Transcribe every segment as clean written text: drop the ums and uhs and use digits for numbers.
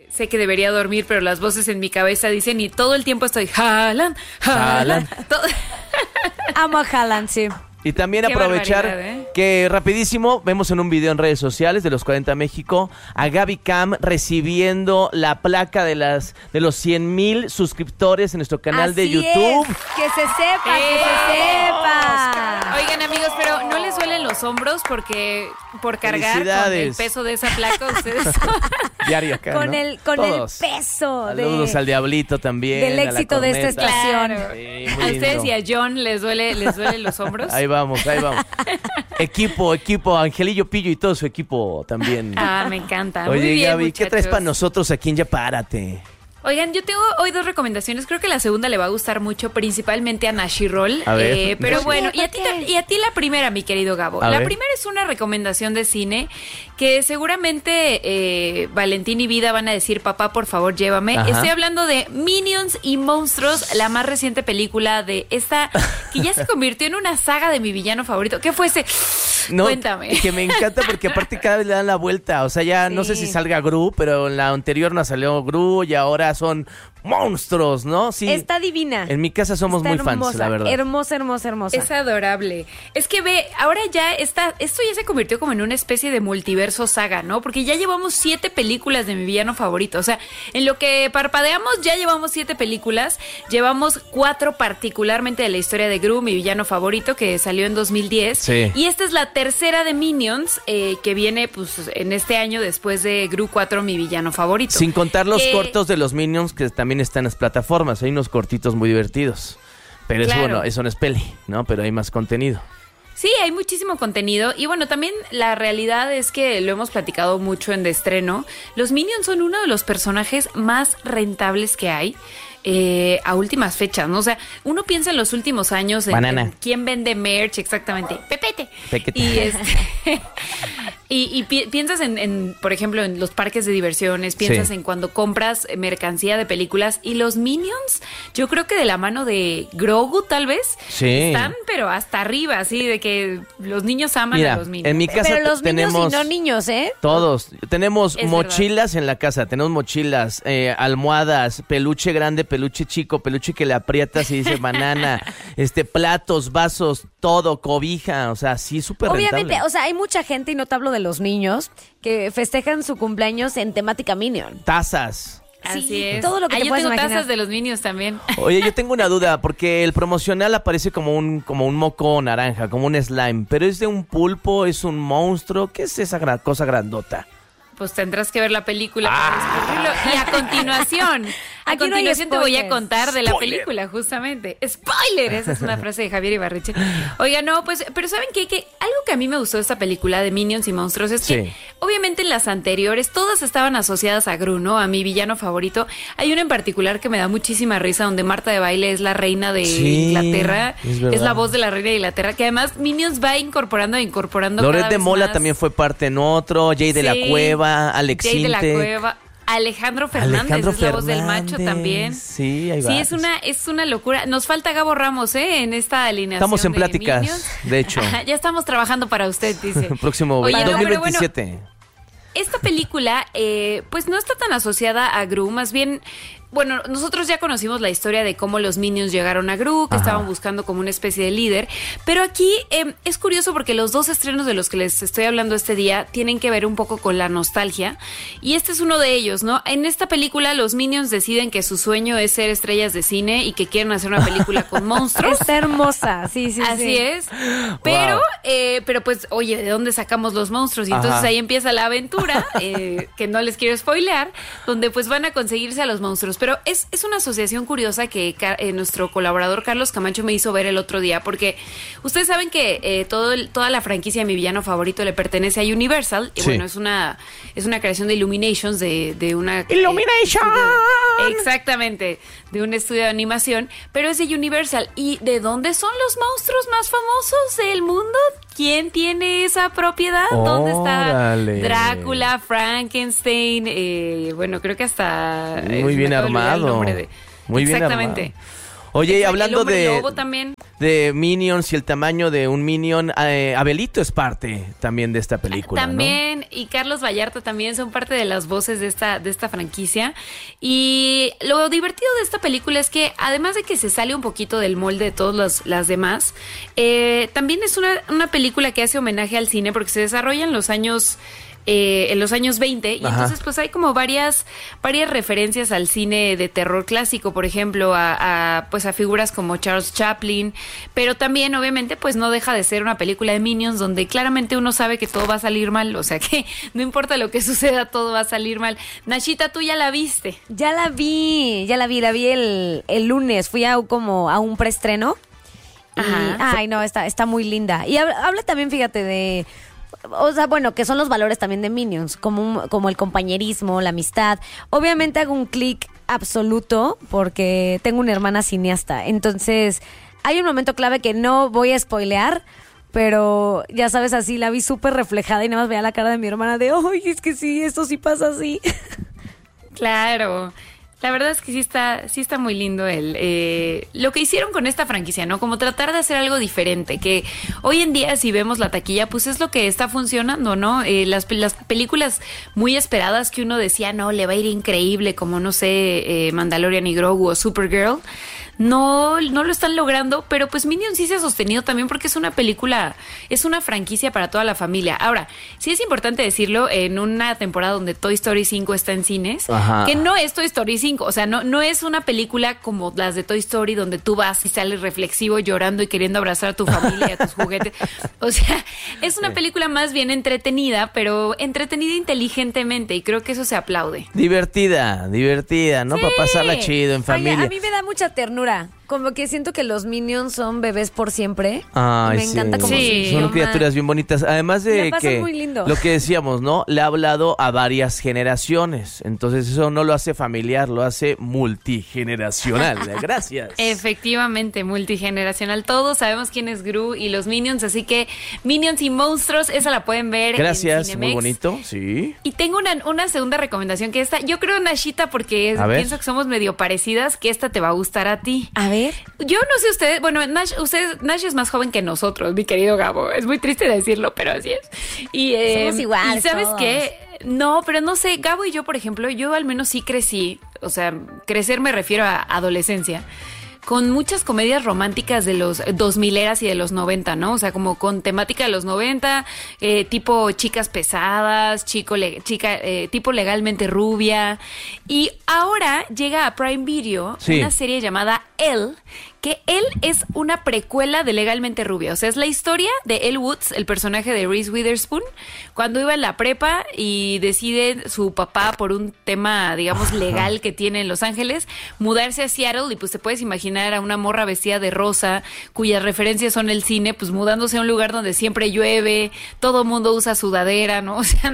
sé que debería dormir, pero las voces en mi cabeza dicen y todo el tiempo estoy Haaland. Amo a Haaland, sí. Y también Qué aprovechar que rapidísimo vemos en un video en redes sociales de los 40 México a Gaby Cam recibiendo la placa de los 100,000 suscriptores en nuestro canal de YouTube. Que se sepa, que se sepa. Oigan, amigos, pero ¿no les duelen los hombros porque por cargar con el peso de esa placa ustedes Diario acá, con ¿no? el peso Saludos al Diablito también. del éxito de esta estación. Claro. Sí, ¿A ustedes y a John les duelen los hombros? Ahí vamos. Equipo, Angelillo Pillo y todo su equipo también. Me encanta. Oye, muy bien, Gaby, muchachos. ¿qué traes para nosotros aquí en Ya Párate? Oigan, yo tengo hoy 2 recomendaciones. Creo que la segunda le va a gustar mucho, principalmente a Nashirol. A ver. Pero bueno, y a ti la primera, mi querido Gabo. A La ver. primera es una recomendación de cine que seguramente Valentín y Vida van a decir, papá, por favor, llévame. Ajá. Estoy hablando de Minions y Monstruos, la más reciente película de esta, que ya se convirtió en una saga de mi villano favorito. ¿Qué fue ese? No, Cuéntame. Que me encanta porque aparte cada vez le dan la vuelta. O sea, ya no sé si salga Gru, pero en la anterior no salió Gru y ahora son monstruos, ¿no? Sí. Está divina. En mi casa somos muy fans, la verdad. Hermosa. Es adorable. Es que ahora ya esto ya se convirtió como en una especie de multiverso saga, ¿no? Porque ya llevamos 7 películas de mi villano favorito. O sea, en lo que parpadeamos ya llevamos 7 películas. Llevamos 4 particularmente de la historia de Gru, mi villano favorito, que salió en 2010. Sí. Y esta es la tercera de Minions, que viene pues en este año después de Gru 4, mi villano favorito. Sin contar los cortos de los Minions que también están en las plataformas. Hay unos cortitos muy divertidos. Pero Claro. eso no es peli, ¿no? Pero hay más contenido. Sí, hay muchísimo contenido y bueno, también la realidad es que lo hemos platicado mucho en De Estreno. Los Minions son uno de los personajes más rentables que hay a últimas fechas, ¿no? O sea, uno piensa en los últimos años en quién vende merch, exactamente, Pepete. Y piensas en, por ejemplo, en los parques de diversiones, piensas en cuando compras mercancía de películas y los Minions, yo creo que de la mano de Grogu tal vez, están pero hasta arriba, así de que los niños aman a los Minions. En mi casa pero los tenemos niños y no niños, ¿eh? Todos. Tenemos Es mochilas en la casa, tenemos mochilas, almohadas, peluche grande, peluche chico, peluche que le aprietas y dice banana, platos, vasos, todo, cobija, o sea, sí, súper rentable. Obviamente, o sea, hay mucha gente, y no te hablo de los niños, que festejan su cumpleaños en temática Minion. Tazas. Así es. Todo lo que te yo puedas tengo imaginar. tazas de los Minions también. Oye, yo tengo una duda, porque el promocional aparece como un moco naranja, como un slime, pero ¿es de un pulpo, es un monstruo? ¿Qué es esa cosa grandota? Pues tendrás que ver la película para descubrirlo. Y a continuación te voy a contar de la película, justamente. ¡Spoiler! Esa es una frase de Javier Ibarreche. Oiga, no, pues, pero ¿saben qué? Que algo que a mí me gustó de esta película de Minions y Monstruos es que, obviamente, en las anteriores, todas estaban asociadas a Gru, ¿no? A mi villano favorito. Hay una en particular que me da muchísima risa, donde Marta de Baile es la reina de Inglaterra. Es la voz de la reina de Inglaterra, que además Minions va incorporando Loret cada de vez Mola más. también fue parte en otro, Jay de la Cueva, Alex Jay de la Sinte. Cueva. Alejandro Fernández es la voz del macho también. Sí, ahí va. Sí, es una locura. Nos falta Gabo Ramos, en esta alineación. Estamos en de pláticas, Minions. de hecho. Ya estamos trabajando para usted, dice. Próximo Oye, no, pero 2027. Esta película, pues no está tan asociada a Gru, más bien, bueno, nosotros ya conocimos la historia de cómo los Minions llegaron a Gru, que estaban buscando como una especie de líder, pero aquí es curioso porque los 2 estrenos de los que les estoy hablando este día tienen que ver un poco con la nostalgia, y este es uno de ellos, ¿no? En esta película los Minions deciden que su sueño es ser estrellas de cine y que quieren hacer una película con monstruos. Está hermosa, sí. Así es. Pero, pero pues, oye, ¿de dónde sacamos los monstruos? Y entonces ahí empieza la aventura, que no les quiero spoilear, donde pues van a conseguirse a los monstruos. Pero es una asociación curiosa que nuestro colaborador Carlos Camacho me hizo ver el otro día, porque ustedes saben que toda la franquicia de mi villano favorito le pertenece a Universal. Y bueno, es una creación de Illuminations, de una... ¡Illumination! Exactamente, de un estudio de animación, pero es de Universal. ¿Y de dónde son los monstruos más famosos del mundo? ¿Quién tiene esa propiedad? ¿Dónde está Drácula, Frankenstein? Bueno, creo que hasta... Muy bien armado. Muy bien armado. Oye, hablando el lobo también. De Minions y el tamaño de un Minion, Abelito es parte también de esta película, también, ¿no? Y Carlos Vallarta también son parte de las voces de esta franquicia. Y lo divertido de esta película es que, además de que se sale un poquito del molde de todas las demás, también es una película que hace homenaje al cine porque se desarrolla en los años 20, y entonces pues hay como varias referencias al cine de terror clásico, por ejemplo, a figuras como Charles Chaplin, pero también obviamente pues no deja de ser una película de Minions donde claramente uno sabe que todo va a salir mal, o sea que no importa lo que suceda, todo va a salir mal. Nachita, ¿tú ya la viste? Ya la vi el lunes, fui a un preestreno. Ay, no, está muy linda. Y habla también, fíjate, de... O sea, bueno, que son los valores también de Minions, como el compañerismo, la amistad. Obviamente hago un clic absoluto porque tengo una hermana cineasta. Entonces, hay un momento clave que no voy a spoilear, pero ya sabes, así la vi súper reflejada y nada más veía la cara de mi hermana de, ¡ay, es que sí, esto sí pasa así! Claro. La verdad es que sí está muy lindo lo que hicieron con esta franquicia, ¿no? Como tratar de hacer algo diferente, que hoy en día si vemos la taquilla, pues es lo que está funcionando, ¿no? Las películas muy esperadas que uno decía, no, le va a ir increíble, como no sé, Mandalorian y Grogu o Supergirl, no lo están logrando, pero pues Minions sí se ha sostenido también porque es una película, es una franquicia para toda la familia. Ahora, sí es importante decirlo, en una temporada donde Toy Story 5 está en cines, que no es Toy Story 5, o sea, no es una película como las de Toy Story donde tú vas y sales reflexivo, llorando y queriendo abrazar a tu familia y a tus juguetes. O sea, es una película más bien entretenida, pero entretenida inteligentemente, y creo que eso se aplaude. Divertida, ¿no? Sí. Para pasarla chido en familia. Oye, a mí me da mucha ternura. Como que siento que los Minions son bebés por siempre. Ay, me encanta como son criaturas bien bonitas. Además de que muy lindo. lo que decíamos, ¿no? Le ha hablado a varias generaciones. Entonces eso no lo hace familiar, lo hace multigeneracional. Gracias. Efectivamente, multigeneracional. Todos sabemos quién es Gru y los Minions, así que Minions y Monstruos, esa la pueden ver. Gracias, en Cinemex. muy bonito, sí. Y tengo una segunda recomendación que yo creo, Nashita, porque pienso que somos medio parecidas, que esta te va a gustar a ti. A ver. Yo no sé ustedes, bueno, Nash es más joven que nosotros, mi querido Gabo. Es muy triste decirlo, pero así es. Y, somos iguales. ¿y sabes todos. qué? No, pero no sé, Gabo y yo, por ejemplo, yo al menos sí crecí, o sea, crecer me refiero a adolescencia, con muchas comedias románticas de los 2000eras y de los 90, ¿no? O sea, como con temática de los 90, tipo chicas pesadas, tipo legalmente rubia. Y ahora llega a Prime Video una serie llamada Elle, que Elle es una precuela de Legalmente Rubia. O sea, es la historia de Elle Woods, el personaje de Reese Witherspoon, cuando iba en la prepa y decide su papá, por un tema, digamos, legal que tiene en Los Ángeles, mudarse a Seattle. Y pues te puedes imaginar a una morra vestida de rosa, cuyas referencias son el cine, pues mudándose a un lugar donde siempre llueve, todo mundo usa sudadera, ¿no? O sea,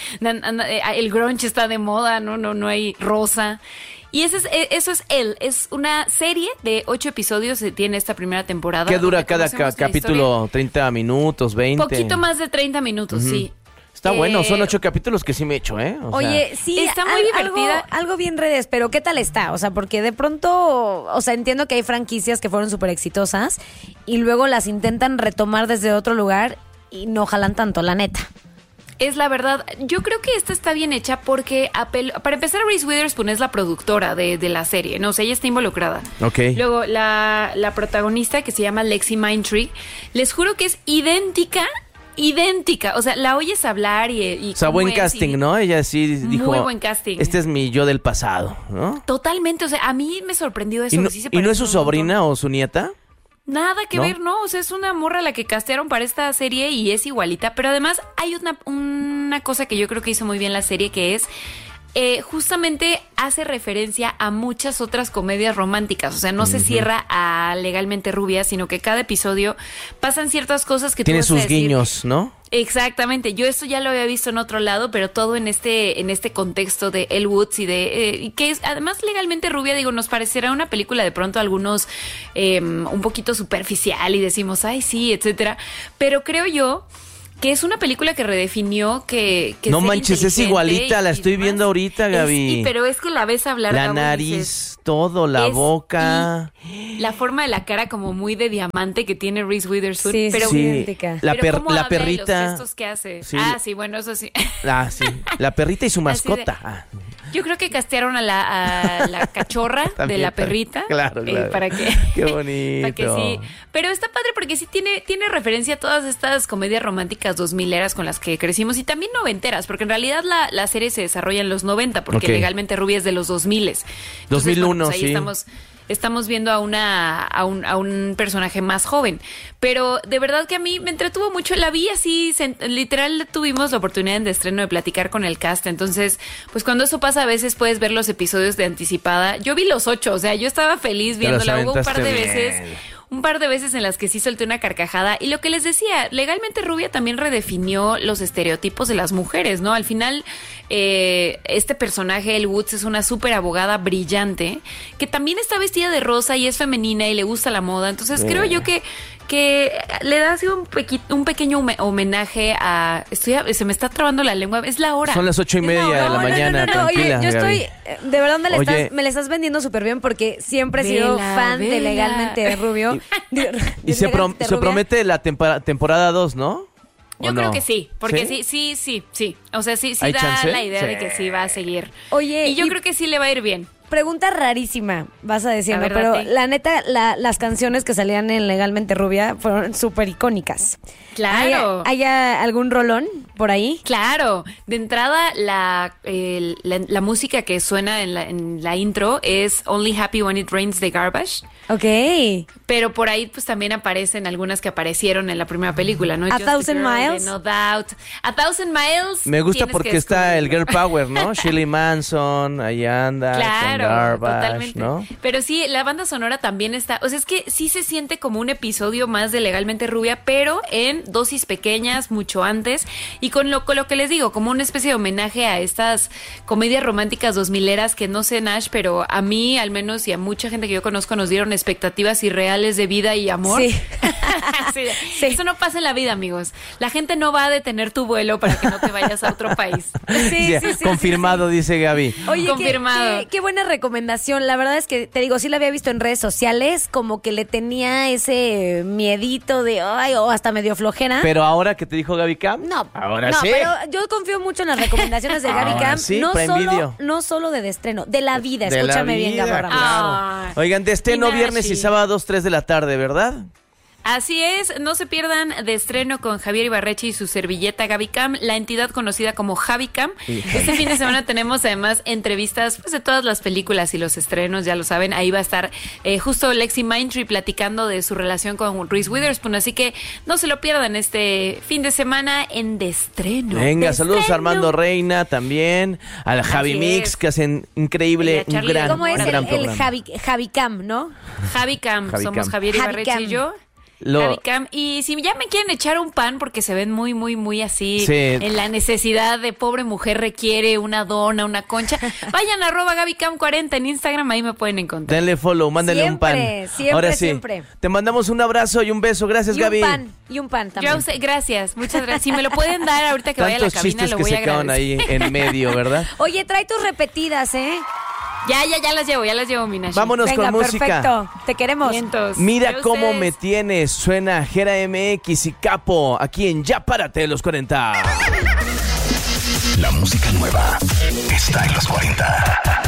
el grunge está de moda, no hay rosa. Y eso es Elle. Es una serie de 8 episodios, tiene esta primera temporada. ¿Qué dura cada capítulo? ¿30 minutos, 20? Poquito más de 30 minutos, sí. Está bueno, son 8 capítulos que sí me echo, ¿eh? Oye, sí, está muy divertida. Algo bien redes, pero ¿qué tal está? O sea, porque de pronto, o sea, entiendo que hay franquicias que fueron súper exitosas y luego las intentan retomar desde otro lugar y no jalan tanto, la neta. Es la verdad. Yo creo que esta está bien hecha porque, para empezar, Reese Witherspoon es la productora de la serie, ¿no? O sea, ella está involucrada. Ok. Luego, la protagonista, que se llama Lexi Mindtree, les juro que es idéntica. O sea, la oyes hablar y o sea, buen casting, ¿no? Ella sí dijo... Muy buen casting. Este es mi yo del pasado, ¿no? Totalmente. O sea, a mí me sorprendió eso. ¿Y no es su sobrina o su nieta? Nada que ver, ¿no? O sea, es una morra la que castearon para esta serie y es igualita. Pero además hay una cosa que yo creo que hizo muy bien la serie, que es... justamente hace referencia a muchas otras comedias románticas. O sea, no se cierra a Legalmente Rubia, sino que cada episodio pasan ciertas cosas que tiene tú vas sus guiños, ¿no? Exactamente. Yo esto ya lo había visto en otro lado, pero todo en este contexto de Elle Woods y de que es además Legalmente Rubia. Digo, nos parecerá una película de pronto a algunos un poquito superficial y decimos, ay, sí, etcétera. Pero creo yo que es una película que redefinió que no manches, es igualita, la estoy viendo ahorita, Gaby. Pero es que la ves hablar, la nariz, todo, la boca, la forma de la cara como muy de diamante que tiene Reese Witherspoon. Sí, pero la perrita. Los gestos que hace. Sí. Sí, bueno, eso sí. Sí, la perrita y su mascota. Yo creo que castearon a la cachorra de la perrita. Claro. Para que, qué bonito. Para que sí. Pero está padre porque sí tiene referencia a todas estas comedias románticas 2000eras con las que crecimos y también noventeras, porque en realidad la serie se desarrolla en los 90, porque Legalmente Rubia es de los 2000. Entonces, 2001, pues ahí estamos viendo a un personaje más joven. Pero de verdad que a mí me entretuvo mucho. La vi así, literal tuvimos la oportunidad de estreno de platicar con el cast. Entonces, pues cuando eso pasa, a veces puedes ver los episodios de anticipada. Yo vi los 8, o sea, yo estaba feliz viéndola. Hubo un par de veces en las que sí solté una carcajada. Y lo que les decía, Legalmente Rubia también redefinió los estereotipos de las mujeres, ¿no? Al final, este personaje, Elle Woods, es una súper abogada brillante que también está vestida de rosa y es femenina y le gusta la moda. Entonces creo yo que le da así un pequeño homenaje a... se me está trabando la lengua. Es la hora. Son las 8:30 de la mañana. No. Oye, yo estoy... De verdad me le estás vendiendo súper bien porque siempre he sido fan de Legalmente Rubio. Y se promete la temporada 2, ¿no? Yo creo que sí, porque sí. O sea, sí da chance? La idea de que sí va a seguir. Oye, y yo creo que sí le va a ir bien. Pregunta rarísima, vas a decirme, pero la neta, las canciones que salían en Legalmente Rubia fueron súper icónicas. Claro. ¿Hay algún rolón por ahí? Claro. De entrada, la música que suena en la intro es Only Happy When It Rains de Garbage. Ok. Pero por ahí pues también aparecen algunas que aparecieron en la primera película, ¿no? A Thousand Miles. No Doubt. A Thousand Miles. Me gusta porque está el Girl Power, ¿no? Shirley Manson, ahí anda. Claro. Garbage, totalmente. ¿no? Pero sí, la banda sonora también está... O sea, es que sí se siente como un episodio más de Legalmente Rubia, pero en dosis pequeñas, mucho antes, y con lo que les digo, como una especie de homenaje a estas comedias románticas 2000eras que no sé, Nash, pero a mí, al menos, y a mucha gente que yo conozco, nos dieron expectativas irreales de vida y amor. Sí. Sí. Eso no pasa en la vida, amigos. La gente no va a detener tu vuelo para que no te vayas a otro país. Sí, confirmado, dice Gaby. Oye, confirmado. Qué buena recomendación. La verdad es que, te digo, sí la había visto en redes sociales, como que le tenía ese miedito de, o hasta medio flojera. Pero ahora que te dijo Gaby Cam, ahora sí. Pero yo confío mucho en las recomendaciones de Gaby Cam. Sí, no solo de estreno, de la vida. Escúchame bien, Gaby. Claro. Oigan, de estreno viernes y sábados 3 de la tarde, ¿verdad? Así es, no se pierdan de estreno con Javier Ibarreche y su servilleta Gaby Cam, la entidad conocida como Javi Cam. Este fin de semana tenemos además entrevistas pues, de todas las películas y los estrenos, ya lo saben. Ahí va a estar justo Lexi Mindtree platicando de su relación con Reese Witherspoon, así que no se lo pierdan este fin de semana en De Estreno. Venga, saludos a Armando Reina también, al Javi Mix, que hacen increíble, un gran ¿Cómo es gran el Javi Cam, no? Javi Cam, somos Javier Ibarreche y yo. Javi Cam. Y si ya me quieren echar un pan porque se ven muy, muy, muy así en la necesidad de pobre mujer requiere una dona, una concha, vayan a @GabyCam40 en Instagram, ahí me pueden encontrar. Denle follow, mándenle un pan. Ahora sí, siempre. Te mandamos un abrazo y un beso. Gracias, Gaby. Y un pan también. Gracias, muchas gracias. Si me lo pueden dar ahorita que vaya a la cabina, lo voy a agradecer. Tantos chistes que se quedaron ahí en medio, ¿verdad? Oye, trae tus repetidas, Ya las llevo, Minashi. Vámonos con música. Perfecto, te queremos. Mira cómo me tienes. Suena Jera MX y Capo aquí en Ya Párate de los 40. La música nueva está en los 40.